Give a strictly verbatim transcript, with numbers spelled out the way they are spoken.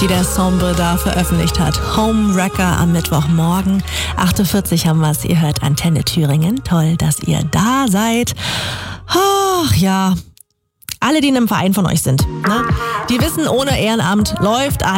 die der Sombre da veröffentlicht hat. Homewrecker am Mittwochmorgen. acht Uhr vierzig haben wir es. Ihr hört Antenne Thüringen. Toll, dass ihr da seid. Ach ja, alle, die in einem Verein von euch sind, ne? Die wissen, ohne Ehrenamt läuft